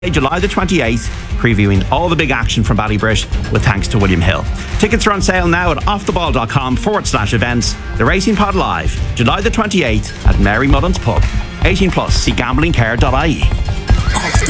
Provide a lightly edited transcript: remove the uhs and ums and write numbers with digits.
July the 28th, previewing all the big action from Ballybrit with thanks to William Hill. Tickets are on sale now at offtheball.com/events. The Racing Pod Live, July the 28th at Mary Mullins Pub. 18 plus, see gamblingcare.ie.